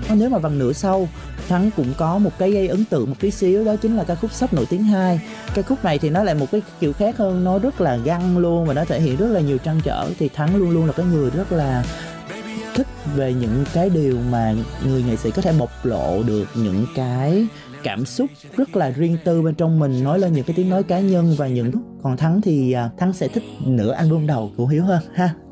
Nếu mà vào nửa sau, Thắng cũng có một cái gây ấn tượng một tí xíu, đó chính là ca khúc Sắp Nổi Tiếng 2. Ca khúc này thì nó lại một cái kiểu khác hơn, nó rất là găng luôn và nó thể hiện rất là nhiều trăn trở. Thì Thắng luôn luôn là cái người rất là thích về những cái điều mà người nghệ sĩ có thể bộc lộ được những cái cảm xúc rất là riêng tư bên trong mình, nói lên những cái tiếng nói cá nhân và những. Còn Thắng thì Thắng sẽ thích nửa album đầu của Hiếu hơn ha.